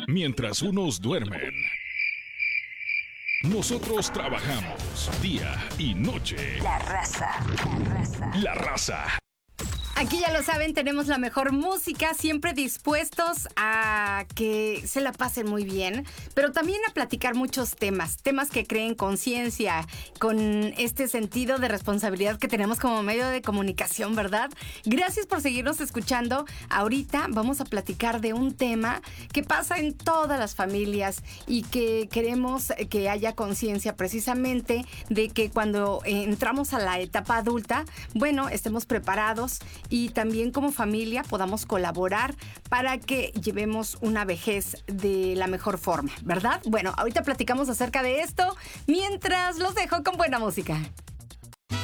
Mientras unos duermen, nosotros trabajamos día y noche. La raza. La raza. Aquí ya lo saben, tenemos la mejor música, siempre dispuestos a que se la pasen muy bien, pero también a platicar muchos temas que creen conciencia, con este sentido de responsabilidad que tenemos como medio de comunicación, ¿verdad? Gracias por seguirnos escuchando. Ahorita vamos a platicar de un tema que pasa en todas las familias y que queremos que haya conciencia precisamente de que cuando entramos a la etapa adulta, bueno, estemos preparados y también como familia podamos colaborar para que llevemos una vejez de la mejor forma, ¿verdad? Bueno, ahorita platicamos acerca de esto mientras los dejo con buena música.